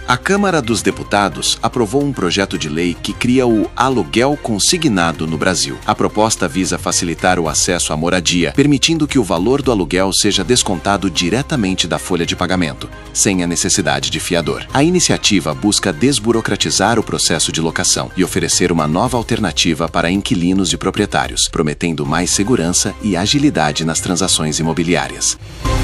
A Câmara dos Deputados aprovou um projeto de lei que cria o aluguel consignado no Brasil. A proposta visa facilitar o acesso à moradia, permitindo que o valor do aluguel seja descontado diretamente da folha de pagamento, sem a necessidade de fiador. A iniciativa busca desburocratizar o processo de locação e oferecer uma nova alternativa para inquilinos e proprietários, prometendo mais segurança e agilidade nas transações imobiliárias.